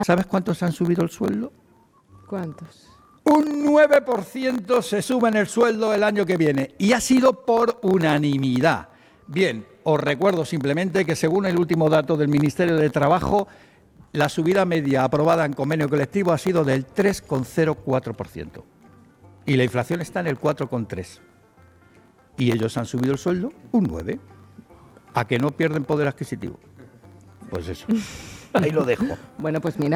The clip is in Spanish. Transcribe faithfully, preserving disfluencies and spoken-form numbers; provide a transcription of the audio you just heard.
¿Sabes cuántos han subido el sueldo? ¿Cuántos? Un nueve por ciento se sube en el sueldo el año que viene y ha sido por unanimidad. Bien, os recuerdo simplemente que según el último dato del Ministerio de Trabajo, la subida media aprobada en convenio colectivo ha sido del tres coma cero cuatro por ciento y la inflación está en el cuatro coma tres por ciento. Y ellos han subido el sueldo un nueve por ciento. ¿A que no pierden poder adquisitivo? Pues eso. Ahí lo dejo. Bueno, pues mira.